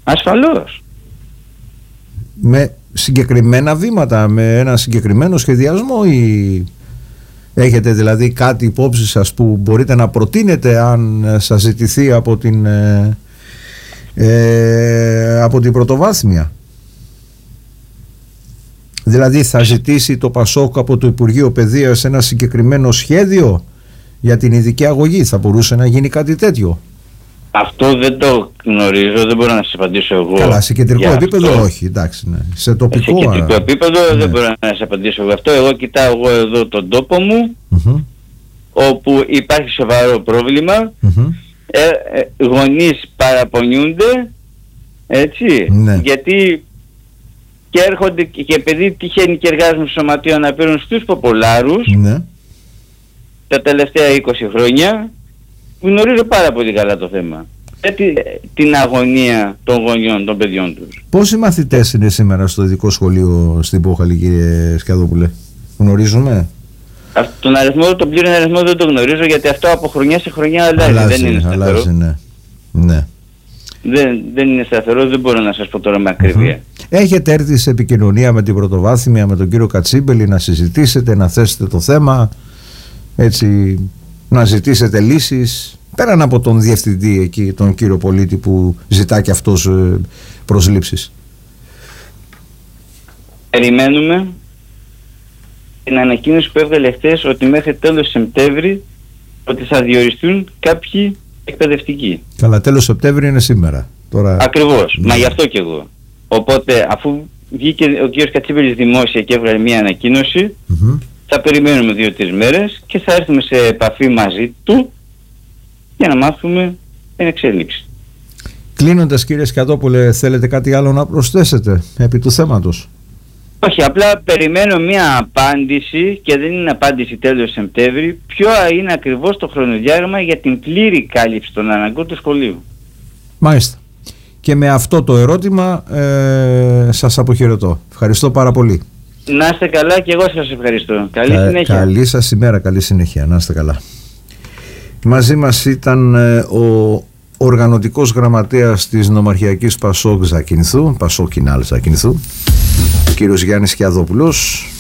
Ασφαλώς. Με συγκεκριμένα βήματα, με ένα συγκεκριμένο σχεδιασμό, ή έχετε δηλαδή κάτι υπόψη σας που μπορείτε να προτείνετε αν σας ζητηθεί από την πρωτοβάθμια? Δηλαδή θα ζητήσει το ΠΑΣΟΚ από το Υπουργείο Παιδείας ένα συγκεκριμένο σχέδιο για την ειδική αγωγή? Θα μπορούσε να γίνει κάτι τέτοιο? Αυτό δεν το γνωρίζω, δεν μπορώ να σας απαντήσω εγώ. Καλά, σε κεντρικό επίπεδο όχι, εντάξει, ναι. Σε τοπικό, σε κεντρικό επίπεδο δεν μπορώ να σας απαντήσω εγώ αυτό. Εγώ κοιτάω εδώ τον τόπο μου, όπου υπάρχει σοβαρό πρόβλημα, γονείς παραπονιούνται, έτσι, γιατί και έρχονται, και επειδή τυχαίνει και εργάζονται στο σωματείο να παίρνουν στους ποπολάρους τα τελευταία 20 χρόνια, γνωρίζω πάρα πολύ καλά το θέμα. Την αγωνία των γονιών, των παιδιών τους. Πόσοι μαθητές είναι σήμερα στο ειδικό σχολείο στην Πόχαλη, κύριε Σκιαδόπουλε? Γνωρίζουμε? Τον αριθμό, τον πλήρη αριθμό δεν το γνωρίζω, γιατί αυτό από χρονιά σε χρονιά αλλάζει. Δεν είναι σταθερό. Αλλάζει, ναι. Δεν είναι σταθερό, δεν μπορώ να σας πω τώρα με ακρίβεια. Έχετε έρθει σε επικοινωνία με την πρωτοβάθμια, με τον κύριο Κατσίμπελη, να συζητήσετε, να θέσετε το θέμα, έτσι, να ζητήσετε λύσεις, πέραν από τον διευθυντή εκεί, τον κύριο Πολίτη, που ζητά και αυτός προσλήψεις? Περιμένουμε την ανακοίνωση που έβγαλε χθες, ότι μέχρι τέλος Σεπτέμβρη ότι θα διοριστούν κάποιοι εκπαιδευτικοί. Καλά, τέλος Σεπτέμβρη είναι σήμερα. Τώρα... Ακριβώς, μα γι' αυτό και εγώ. Οπότε αφού βγήκε ο κύριος Κατσίμπελης δημόσια και έβγαλε μια ανακοίνωση, θα περιμένουμε 2-3 μέρες και θα έρθουμε σε επαφή μαζί του για να μάθουμε την εξέλιξη. Κλείνοντας, κύριε Σκιαδόπουλε, θέλετε κάτι άλλο να προσθέσετε επί του θέματος? Όχι, απλά περιμένω μια απάντηση, και δεν είναι απάντηση τέλος Σεπτέμβρη, ποιο είναι ακριβώς το χρονοδιάγραμμα για την πλήρη κάλυψη των αναγκών του σχολείου. Μάλιστα. Και με αυτό το ερώτημα σας αποχαιρετώ. Ευχαριστώ πάρα πολύ. Να είστε καλά, και εγώ σας ευχαριστώ. Καλή συνέχεια. Καλή σας ημέρα, καλή συνέχεια. Να είστε καλά. Μαζί μας ήταν ο οργανωτικός γραμματέας της Νομαρχιακής Πασόκ Ζακυνθού, Πασόκ Κινάλ Ζακυνθού, ο κύριος Γιάννης Σκιαδόπουλος.